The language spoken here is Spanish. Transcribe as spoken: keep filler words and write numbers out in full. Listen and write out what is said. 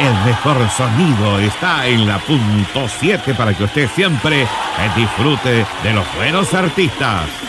El mejor sonido está en la punto siete para que usted siempre disfrute de los buenos artistas.